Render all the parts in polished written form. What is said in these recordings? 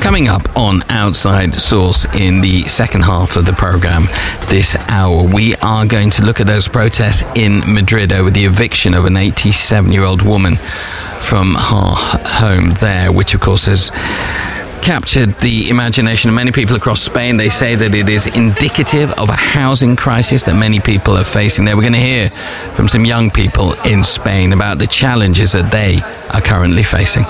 Coming up on Outside Source in the second half of the programme this hour, we are going to look at those protests in Madrid over the eviction of an 87-year-old woman from her home there, which of course has captured the imagination of many people across Spain. They say that it is indicative of a housing crisis that many people are facing there. We're going to hear from some young people in Spain about the challenges that they are currently facing.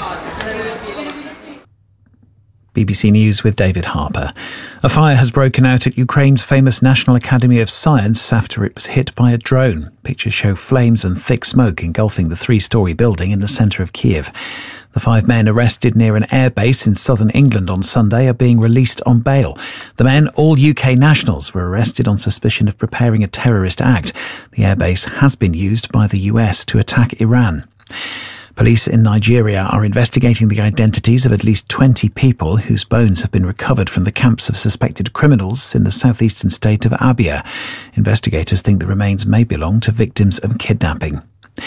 BBC News with David Harper. A fire has broken out at Ukraine's famous National Academy of Science after it was hit by a drone. Pictures show flames and thick smoke engulfing the three-storey building in the centre of Kiev. The 5 men arrested near an airbase in southern England on Sunday are being released on bail. The men, all UK nationals, were arrested on suspicion of preparing a terrorist act. The airbase has been used by the US to attack Iran. Police in Nigeria are investigating the identities of at least 20 people whose bones have been recovered from the camps of suspected criminals in the southeastern state of Abia. Investigators think the remains may belong to victims of kidnapping.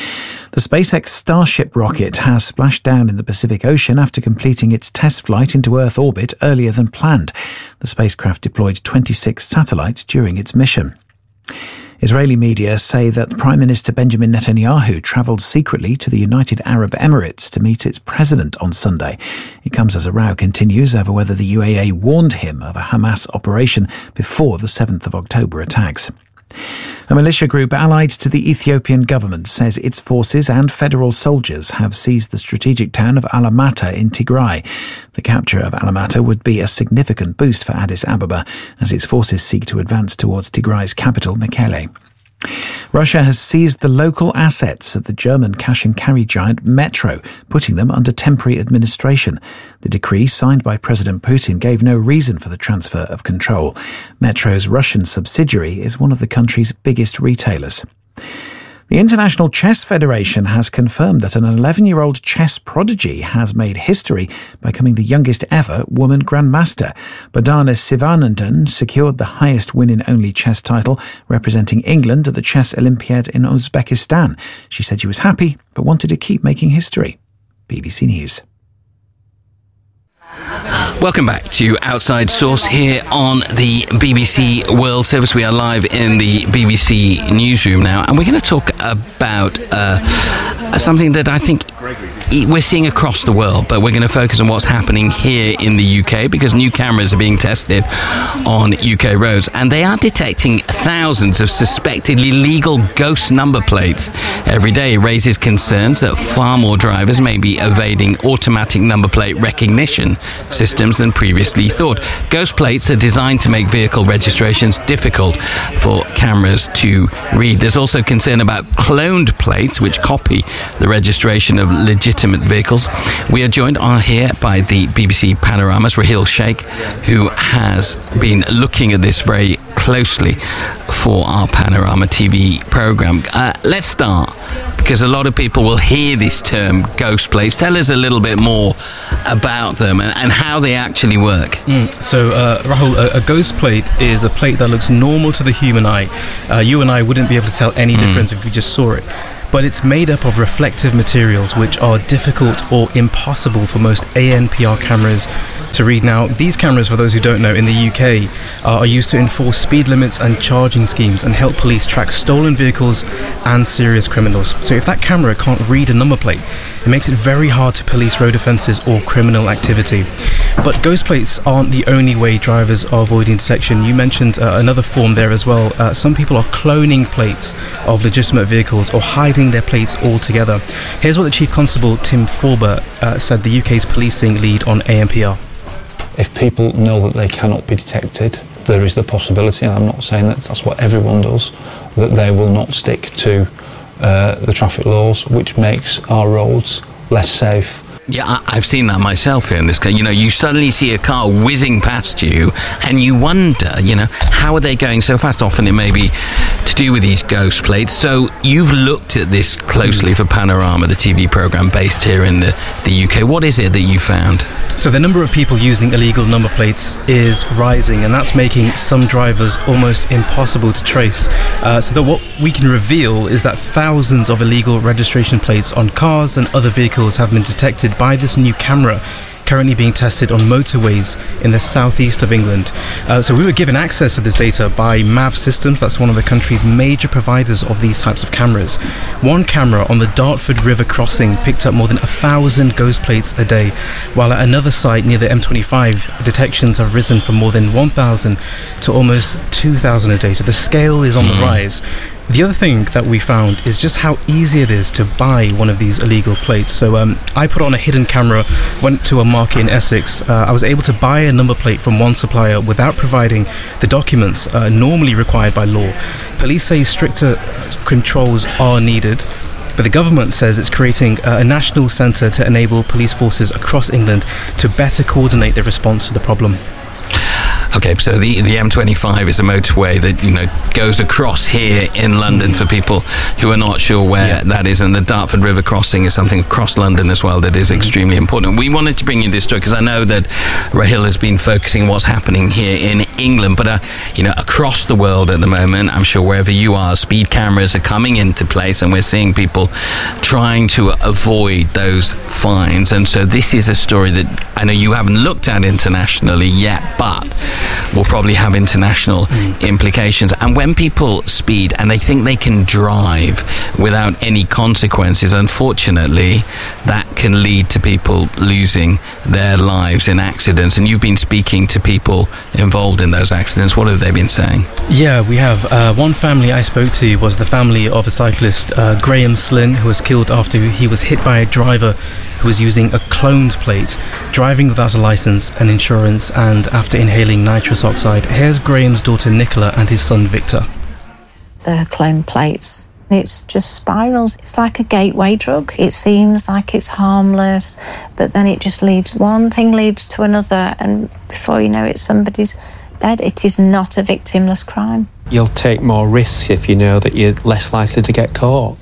The SpaceX Starship rocket has splashed down in the Pacific Ocean after completing its test flight into Earth orbit earlier than planned. The spacecraft deployed 26 satellites during its mission. Israeli media say that Prime Minister Benjamin Netanyahu travelled secretly to the United Arab Emirates to meet its president on Sunday. It comes as a row continues over whether the UAE warned him of a Hamas operation before the 7th of October attacks. A militia group allied to the Ethiopian government says its forces and federal soldiers have seized the strategic town of Alamata in Tigray. The capture of Alamata would be a significant boost for Addis Ababa as its forces seek to advance towards Tigray's capital, Mekelle. Russia has seized the local assets of the German cash-and-carry giant Metro, putting them under temporary administration. The decree signed by President Putin gave no reason for the transfer of control. Metro's Russian subsidiary is one of the country's biggest retailers. The International Chess Federation has confirmed that an 11-year-old chess prodigy has made history by becoming the youngest ever woman grandmaster. Bardana Sivanandan secured the highest women-only chess title, representing England at the Chess Olympiad in Uzbekistan. She said she was happy, but wanted to keep making history. BBC News. Welcome back to Outside Source here on the BBC World Service. We are live in the BBC newsroom now, and we're going to talk about something that I think we're seeing across the world, but we're going to focus on what's happening here in the UK because new cameras are being tested on UK roads, and they are detecting thousands of suspected illegal ghost number plates every day. It raises concerns that far more drivers may be evading automatic number plate recognition systems than previously thought. Ghost plates are designed to make vehicle registrations difficult for cameras to read. There's also concern about cloned plates which copy the registration of legitimate vehicles. We are joined on here by the BBC Panorama's Raheel Sheikh, who has been looking at this very closely for our Panorama TV programme. Let's start, because a lot of people will hear this term ghost plates. Tell us a little bit more about them and how they actually work. Rahul, a ghost plate is a plate that looks normal to the human eye. You and I wouldn't be able to tell any difference if we just saw it. But it's made up of reflective materials which are difficult or impossible for most ANPR cameras to read. Now, these cameras, for those who don't know, in the UK are used to enforce speed limits and charging schemes and help police track stolen vehicles and serious criminals. So if that camera can't read a number plate, it makes it very hard to police road offences or criminal activity. But ghost plates aren't the only way drivers are avoiding detection. You mentioned another form there as well. Some people are cloning plates of legitimate vehicles or hiding their plates altogether. Here's what the Chief Constable Tim Forbert said, the UK's policing lead on ANPR. If people know that they cannot be detected, there is the possibility, and I'm not saying that that's what everyone does, that they will not stick to the traffic laws, which makes our roads less safe. Yeah, I've seen that myself here in this case. You know, you suddenly see a car whizzing past you and you wonder, how are they going so fast? Often it may be to do with these ghost plates. So you've looked at this closely for Panorama, the TV programme based here in the UK. What is it that you found? So the number of people using illegal number plates is rising, and that's making some drivers almost impossible to trace. What we can reveal is that thousands of illegal registration plates on cars and other vehicles have been detected by this new camera currently being tested on motorways in the southeast of England. So we were given access to this data by MAV Systems. That's one of the country's major providers of these types of cameras. One camera on the Dartford River crossing picked up more than 1,000 ghost plates a day, while at another site near the M25, detections have risen from more than 1,000 to almost 2,000 a day. So the scale is on the rise. The other thing that we found is just how easy it is to buy one of these illegal plates. So I put on a hidden camera, went to a market in Essex. I was able to buy a number plate from one supplier without providing the documents normally required by law. Police say stricter controls are needed, but the government says it's creating a national centre to enable police forces across England to better coordinate the response to the problem. Okay, so the M25 is a motorway that goes across here in London for people who are not sure where that is, and the Dartford River crossing is something across London as well that is extremely important. We wanted to bring you this story because I know that Rahil has been focusing on what's happening here in England, but across the world at the moment, I'm sure wherever you are, speed cameras are coming into place, and we're seeing people trying to avoid those fines. And so this is a story that I know you haven't looked at internationally yet, but will probably have international implications. And when people speed and they think they can drive without any consequences, unfortunately, that can lead to people losing their lives in accidents. And you've been speaking to people involved in those accidents. What have they been saying? Yeah, we have. One family I spoke to was the family of a cyclist, Graham Slynn, who was killed after he was hit by a driver who was using a cloned plate, driving without a licence and insurance, and after inhaling nitrous oxide. Here's Graham's daughter Nicola and his son Victor. The cloned plates, it's just spirals. It's like a gateway drug. It seems like it's harmless, but then it just one thing leads to another, and before you know it, somebody's dead. It is not a victimless crime. You'll take more risks if you know that you're less likely to get caught.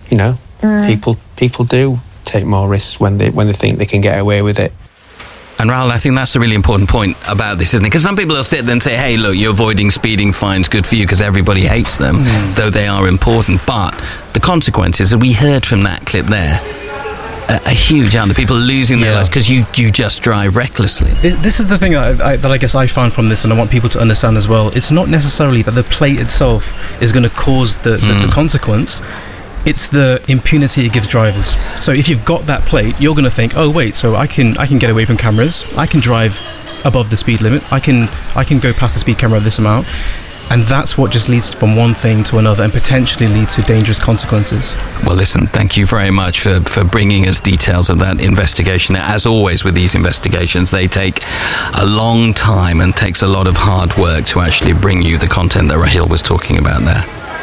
People do take more risks when they think they can get away with it. And Rahul, I think that's a really important point about this, isn't it? Because some people will sit there and say, hey, look, you're avoiding speeding fines, good for you, because everybody hates them, though they are important. But the consequences, and we heard from that clip there, a huge amount of people losing their lives because you just drive recklessly. This is the thing that I guess I found from this, and I want people to understand as well. It's not necessarily that the plate itself is going to cause the consequence. It's the impunity it gives drivers. So if you've got that plate, you're going to think, oh wait, so I can get away from cameras. I can drive above the speed limit. I can go past the speed camera of this amount. And that's what just leads from one thing to another and potentially leads to dangerous consequences. Well, listen, thank you very much for bringing us details of that investigation. As always with these investigations, they take a long time and takes a lot of hard work to actually bring you the content that Rahil was talking about there.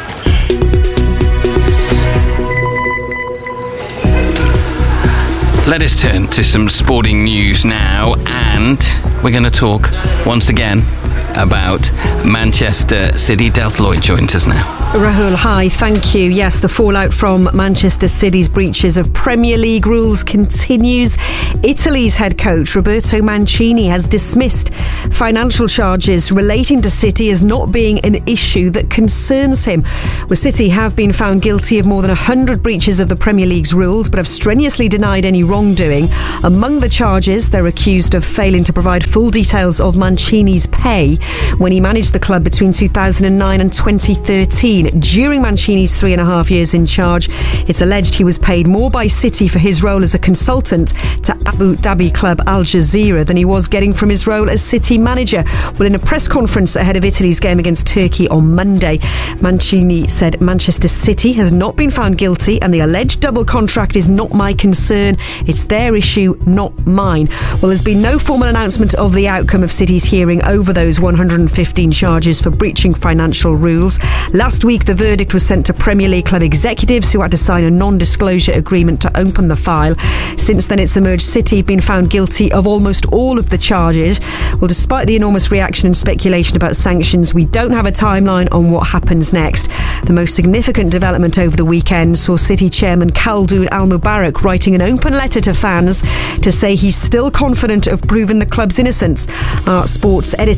Let us turn to some sporting news now, and we're going to talk once again about Manchester City. Delph Lloyd joins us now. Rahul, hi, thank you. Yes, the fallout from Manchester City's breaches of Premier League rules continues. Italy's head coach Roberto Mancini has dismissed financial charges relating to City as not being an issue that concerns him. Well, City have been found guilty of more than 100 breaches of the Premier League's rules, but have strenuously denied any wrongdoing. Among the charges, they're accused of failing to provide full details of Mancini's pay when he managed the club between 2009 and 2013. During Mancini's 3.5 years in charge, it's alleged he was paid more by City for his role as a consultant to Abu Dhabi club Al Jazeera than he was getting from his role as City manager. Well, in a press conference ahead of Italy's game against Turkey on Monday, Mancini said Manchester City has not been found guilty and the alleged double contract is not my concern. It's their issue, not mine. Well, there's been no formal announcement of the outcome of City's hearing over those 115 charges for breaching financial rules. Last week, the verdict was sent to Premier League club executives who had to sign a non-disclosure agreement to open the file. Since then, it's emerged City have been found guilty of almost all of the charges. Well, despite the enormous reaction and speculation about sanctions, we don't have a timeline on what happens next. The most significant development over the weekend saw City chairman Khaldoon Al-Mubarak writing an open letter to fans to say he's still confident of proving the club's innocence. Our sports editor Dan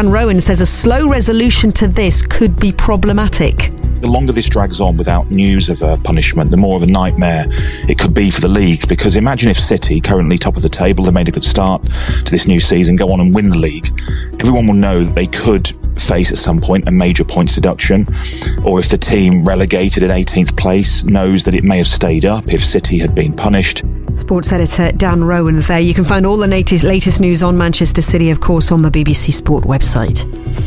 Dan Rowan says a slow resolution to this could be problematic. The longer this drags on without news of a punishment, the more of a nightmare it could be for the league. Because imagine if City, currently top of the table, they made a good start to this new season, go on and win the league. Everyone will know that they could face at some point a major points deduction. Or if the team relegated at 18th place knows that it may have stayed up if City had been punished. Sports editor Dan Rowan there. You can find all the latest news on Manchester City, of course, on the BBC Sport website.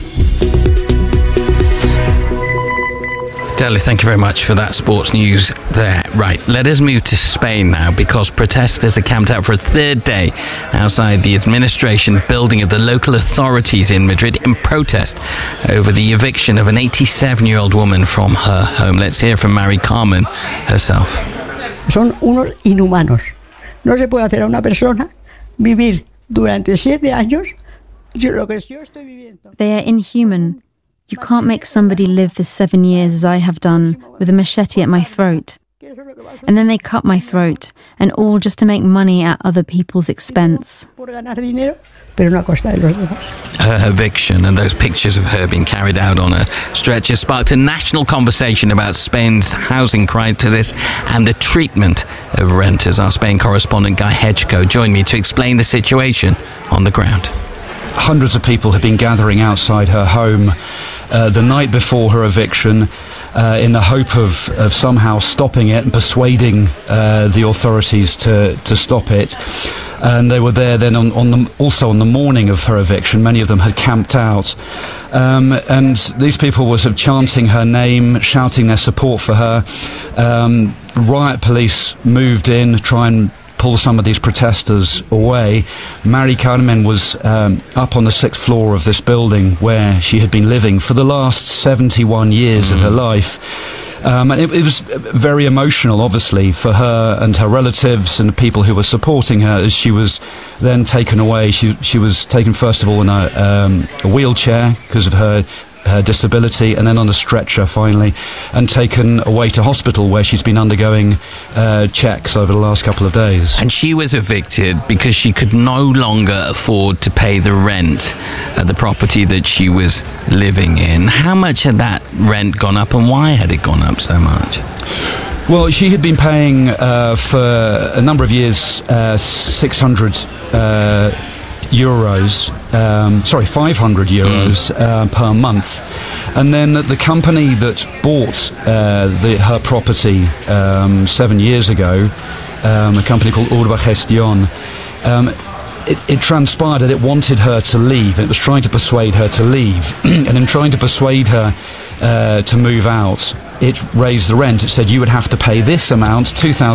Deli, thank you very much for that sports news there. Right, let us move to Spain now, because protesters are camped out for a third day outside the administration building of the local authorities in Madrid in protest over the eviction of an 87-year-old woman from her home. Let's hear from Mari Carmen herself. Son unos inhumanos. No se puede hacer a una persona vivir durante 7 años lo que yo estoy viviendo. They are inhuman. You can't make somebody live for 7 years as I have done, with a machete at my throat. And then they cut my throat, and all just to make money at other people's expense. Her eviction and those pictures of her being carried out on a stretcher sparked a national conversation about Spain's housing crisis and the treatment of renters. Our Spain correspondent Guy Hedgecoe joined me to explain the situation on the ground. Hundreds of people have been gathering outside her home the night before her eviction in the hope of somehow stopping it and persuading the authorities to stop it. And they were there then also on the morning of her eviction. Many of them had camped out. And these people were sort of chanting her name, shouting their support for her. Riot police moved in to try and pull some of these protesters away. Mari Carmen was up on the 6th floor of this building where she had been living for the last 71 years of her life. And it was very emotional, obviously, for her and her relatives and the people who were supporting her as she was then taken away. She was taken, first of all, in a wheelchair because of her disability, and then on a stretcher finally, and taken away to hospital where she's been undergoing checks over the last couple of days. And she was evicted because she could no longer afford to pay the rent at the property that she was living in. How much had that rent gone up, and why had it gone up so much? Well, she had been paying for a number of years 600 euros, 500 euros per month. And then the company that bought her property 7 years ago, a company called Urba Gestión, it transpired that it wanted her to leave. It was trying to persuade her to leave. And in trying to persuade her to move out, it raised the rent. It said you would have to pay this amount,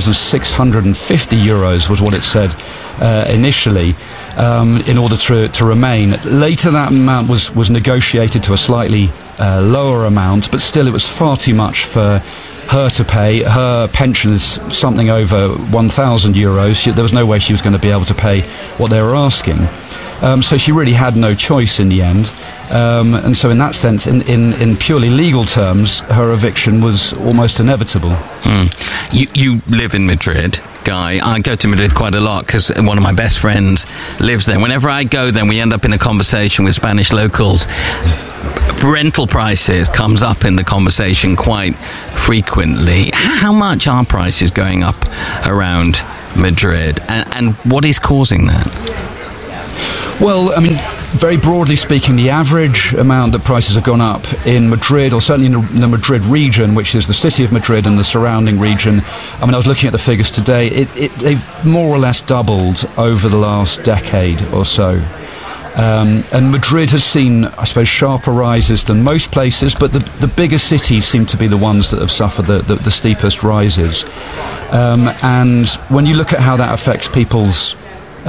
2,650 euros was what it said initially, in order to remain. Later that amount was negotiated to a slightly lower amount, but still it was far too much for her to pay. Her pension is something over 1,000 euros. There was no way she was going to be able to pay what they were asking. So she really had no choice in the end. And so in that sense, in purely legal terms, her eviction was almost inevitable. You live in Madrid, Guy. I go to Madrid quite a lot because one of my best friends lives there. Whenever I go there, we end up in a conversation with Spanish locals. Rental prices comes up in the conversation quite frequently. How much are prices going up around Madrid, and what is causing that? Well, I mean, very broadly speaking, the average amount that prices have gone up in Madrid, or certainly in the Madrid region, which is the city of Madrid and the surrounding region, I mean, I was looking at the figures today, they've more or less doubled over the last decade or so. And Madrid has seen, I suppose, sharper rises than most places, but the bigger cities seem to be the ones that have suffered the steepest rises. And when you look at how that affects people's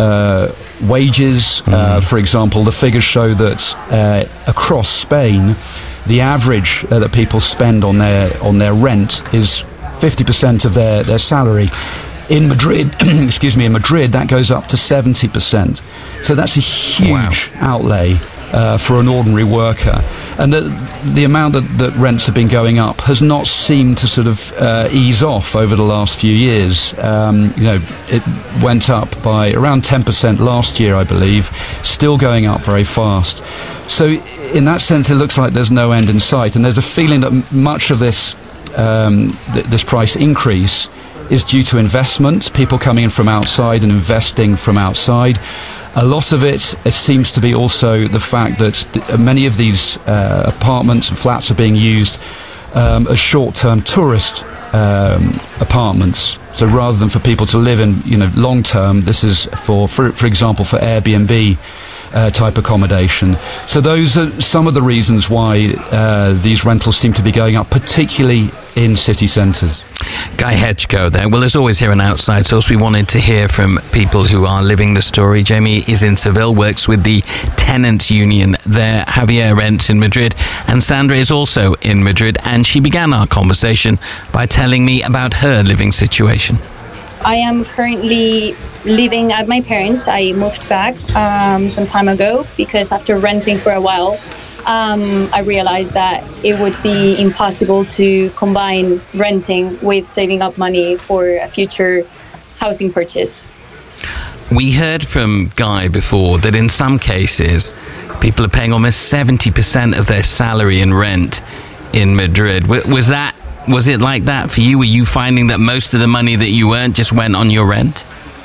wages, for example, the figures show that across Spain, the average that people spend on their rent is 50% of their salary. In Madrid, in Madrid, that goes up to 70%. So that's a huge outlay for an ordinary worker, and the amount that rents have been going up has not seemed to sort of ease off over the last few years. It went up by around 10% last year, I believe, still going up very fast. So in that sense, it looks like there's no end in sight, and there's a feeling that much of this this price increase is due to investment, people coming in from outside and investing from outside. A lot of it seems to be also the fact that many of these apartments and flats are being used as short-term tourist apartments. So rather than for people to live in, long-term, this is for example, for Airbnb type accommodation. So those are some of the reasons why these rentals seem to be going up, particularly in city centres. Guy Hedgecoe there. Well, as always here on Outside Source, we wanted to hear from people who are living the story. Jamie is in Seville, works with the tenants union there. Javier rents in Madrid, and Sandra is also in Madrid, and she began our conversation by telling me about her living situation. I am currently living at my parents'. I moved back some time ago because after renting for a while, I realized that it would be impossible to combine renting with saving up money for a future housing purchase. We heard from Guy before that in some cases, people are paying almost 70% of their salary in rent in Madrid. Was it like that for you? Were you finding that most of the money that you earned just went on your rent?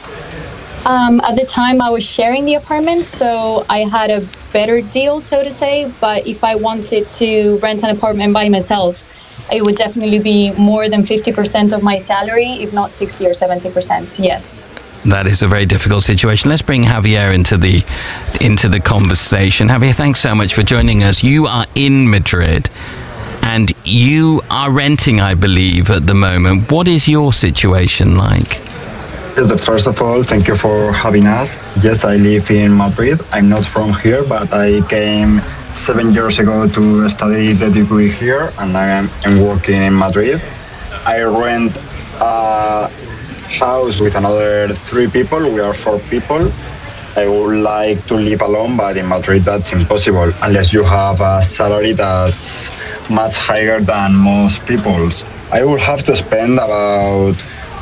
At the time, I was sharing the apartment, so I had a better deal, so to say. But if I wanted to rent an apartment by myself, it would definitely be more than 50% of my salary, if not 60 or 70%, yes. That is a very difficult situation. Let's bring Javier into the conversation. Javier, thanks so much for joining us. You are in Madrid, and you are renting, I believe, at the moment. What is your situation like? First of all, thank you for having us. Yes, I live in Madrid. I'm not from here, but I came 7 years ago to study the degree here, and I am working in Madrid. I rent a house with another 3 people. We are 4 people. I would like to live alone, but in Madrid that's impossible unless you have a salary that's much higher than most people's. I will have to spend about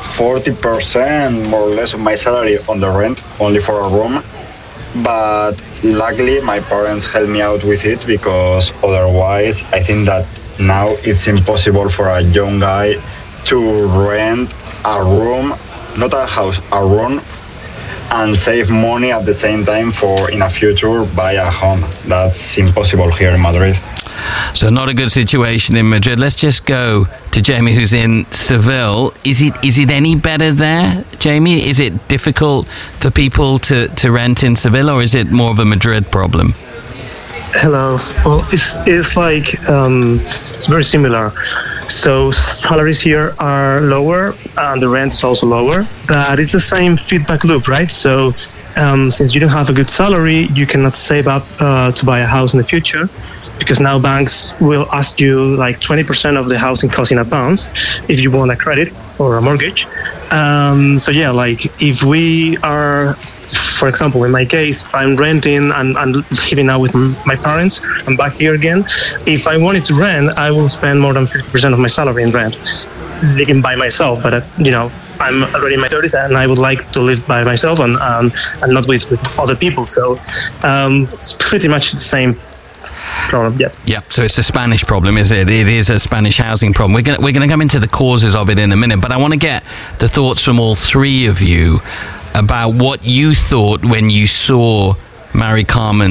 40% more or less of my salary on the rent, only for a room. But luckily my parents helped me out with it, because otherwise I think that now it's impossible for a young guy to rent a room, not a house, a room, and save money at the same time for in a future buy a home. That's impossible here in Madrid. So not a good situation in Madrid. Let's just go to Jamie, who's in Seville. Is it any better there, Jamie? Is it difficult for people to rent in Seville, or is it more of a Madrid problem? Hello. Well, it's like it's very similar. So salaries here are lower and the rent is also lower, but it's the same feedback loop, right? So since you don't have a good salary, you cannot save up to buy a house in the future, because now banks will ask you like 20% of the housing cost in advance if you want a credit or a mortgage. So yeah, like if we are, for example, in my case, if I'm renting and living now with my parents, I'm back here again. If I wanted to rent, I will spend more than 50% of my salary in rent, living by myself. But I'm already in my 30s and I would like to live by myself and not with other people. So it's pretty much the same problem. Yeah. So it's a Spanish problem, is it? It is a Spanish housing problem. We're going to come into the causes of it in a minute, but I want to get the thoughts from all 3 of you about what you thought when you saw Mari Carmen